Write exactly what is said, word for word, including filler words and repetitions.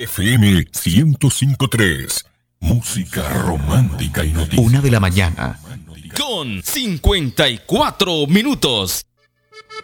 F M ciento cinco punto tres. Música romántica y noticias. Una de la mañana. Con cincuenta y cuatro minutos.